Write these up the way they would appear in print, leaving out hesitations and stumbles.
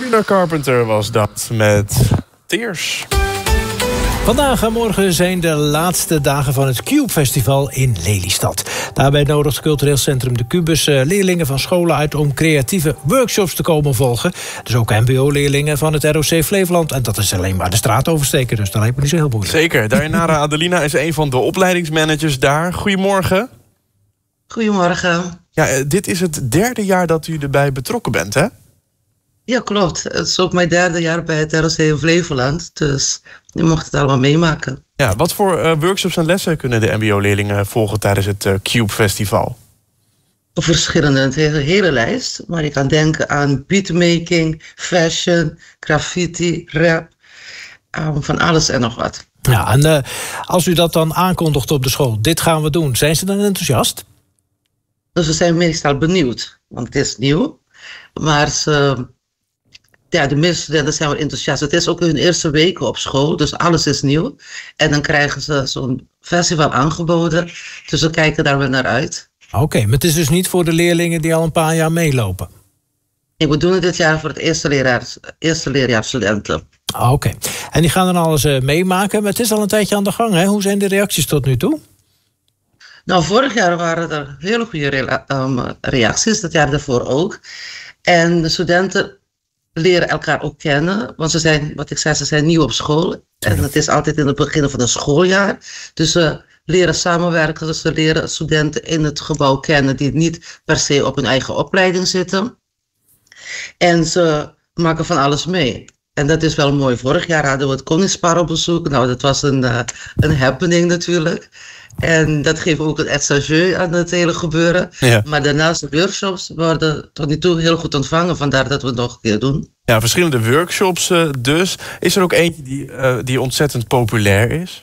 Sabrina Carpenter was dat met Tears. Vandaag en morgen zijn de laatste dagen van het Cube Festival in Lelystad. Daarbij nodigt cultureel centrum De Kubus leerlingen van scholen uit om creatieve workshops te komen volgen. Dus ook mbo-leerlingen van het ROC Flevoland. En dat is alleen maar de straat oversteken, dus dat lijkt me niet zo heel moeilijk. Zeker. Dayanara Adelina is een van de opleidingsmanagers daar. Goedemorgen. Goedemorgen. Ja, dit is het 3e jaar dat u erbij betrokken bent, hè? Ja, klopt. Het is ook mijn 3e jaar bij het ROC in Flevoland. Dus je mocht het allemaal meemaken. Ja, wat voor workshops en lessen kunnen de mbo-leerlingen volgen tijdens het Cube Festival? Verschillende, een hele lijst. Maar je kan denken aan beatmaking, fashion, graffiti, rap. Van alles en nog wat. Ja, en als u dat dan aankondigt op de school, dit gaan we doen, zijn ze dan enthousiast? Dus ze zijn meestal benieuwd, want het is nieuw. Maar de meeste studenten zijn wel enthousiast. Het is ook hun eerste weken op school, dus alles is nieuw. En dan krijgen ze zo'n festival aangeboden, dus ze kijken daar wel naar uit. Oké, maar het is dus niet voor de leerlingen die al een paar jaar meelopen? We doen het dit jaar voor het eerste leerjaar studenten. Oké, en die gaan dan alles meemaken, maar het is al een tijdje aan de gang, hè? Hoe zijn de reacties tot nu toe? Nou, vorig jaar waren er hele goede reacties, dat jaar daarvoor ook. En de studenten leren elkaar ook kennen, want ze zijn nieuw op school. En het is altijd in het begin van een schooljaar. Dus ze leren samenwerken, dus ze leren studenten in het gebouw kennen die niet per se op hun eigen opleiding zitten. En ze maken van alles mee. En dat is wel mooi. Vorig jaar hadden we het Koningspaar op bezoek. Nou, dat was een happening natuurlijk. En dat geeft ook een extra jeu aan het hele gebeuren. Ja. Maar daarnaast de workshops worden tot nu toe heel goed ontvangen. Vandaar dat we het nog een keer doen. Ja, verschillende workshops dus. Is er ook eentje die ontzettend populair is?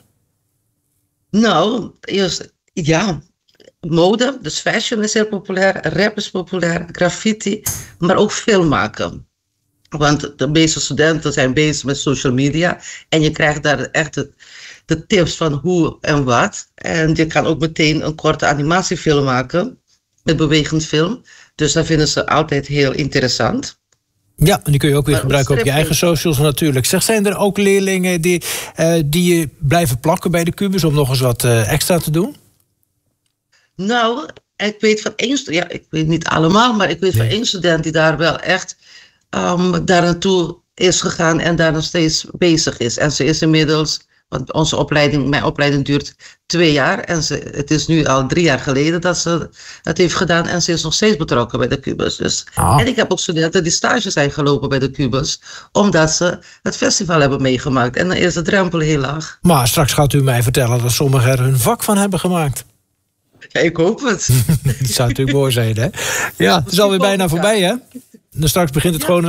Nou, ja. Mode, dus fashion is heel populair. Rap is populair. Graffiti. Maar ook filmmaken. Want de meeste studenten zijn bezig met social media. En je krijgt daar echt de tips van hoe en wat. En je kan ook meteen een korte animatiefilm maken. Met bewegend film. Dus dat vinden ze altijd heel interessant. Ja, en die kun je ook weer gebruiken op je eigen socials natuurlijk. Zeg, zijn er ook leerlingen die blijven plakken bij de Kubus om nog eens wat extra te doen? Nou, ik weet van één student, ik weet niet allemaal, maar ik weet van één student die daar wel echt daar naartoe is gegaan en daar nog steeds bezig is. En ze is inmiddels, want mijn opleiding duurt 2 jaar. En het is nu al 3 jaar geleden dat ze het heeft gedaan. En ze is nog steeds betrokken bij de Kubus. Dus. En ik heb ook studenten die stage zijn gelopen bij de Kubus. Omdat ze het festival hebben meegemaakt. En dan is de drempel heel laag. Maar straks gaat u mij vertellen dat sommigen er hun vak van hebben gemaakt. Ja, ik hoop het. Dat zou natuurlijk mooi zijn, hè? Ja, het is alweer bijna voorbij, hè? Dan straks begint het gewoon